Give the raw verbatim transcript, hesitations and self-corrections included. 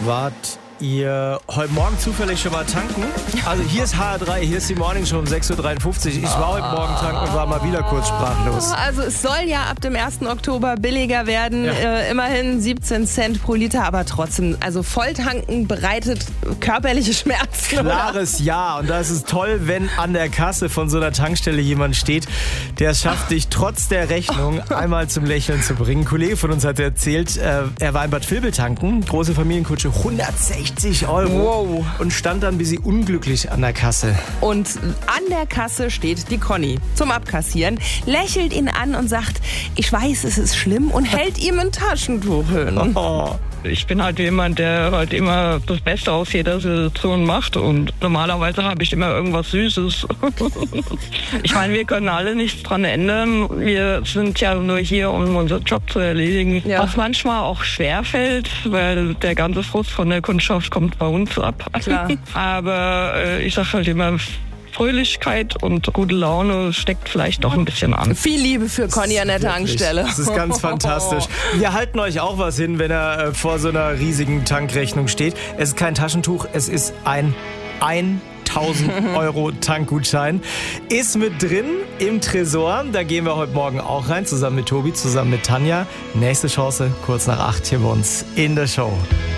Wart ihr heute Morgen zufällig schon mal tanken? Also hier ist H R drei, hier ist die Morning Show um sechs Uhr dreiundfünfzig. Ich war heute Morgen tanken und war mal wieder kurz sprachlos. Also es soll ja ab dem ersten Oktober billiger werden. Ja. Äh, immerhin siebzehn Cent pro Liter, aber trotzdem, also Volltanken bereitet körperliche Schmerzen. Klares Ja. Und da ist es toll, wenn an der Kasse von so einer Tankstelle jemand steht, der es schafft, dich trotz der Rechnung einmal zum Lächeln zu bringen. Ein Kollege von uns hat erzählt, äh, er war in Bad Vilbel tanken, große Familienkutsche, hundertsechzig Euro Wow. und stand dann ein bisschen unglücklich an der Kasse. Und an der Kasse steht die Conny zum Abkassieren, lächelt ihn an und sagt, ich weiß, es ist schlimm und hält ihm ein Taschentuch hin. Oh. Ich bin halt jemand, der halt immer das Beste aus jeder Situation macht und normalerweise habe ich immer irgendwas Süßes. Ich meine, wir können alle nichts dran ändern. Wir sind ja nur hier, um unseren Job zu erledigen. Ja. Was manchmal auch schwerfällt, weil der ganze Frust von der Kundschaft kommt bei uns ab. Klar. Aber äh, ich sage halt immer, Fröhlichkeit und gute Laune steckt vielleicht doch ein bisschen an. Viel Liebe für Conny an der Tankstelle. Das ist ganz fantastisch. Wir halten euch auch was hin, wenn er äh, vor so einer riesigen Tankrechnung steht. Es ist kein Taschentuch, es ist ein tausend Euro Tankgutschein. Ist mit drin im Tresor. Da gehen wir heute Morgen auch rein, zusammen mit Tobi, zusammen mit Tanja. Nächste Chance, kurz nach acht hier bei uns in der Show.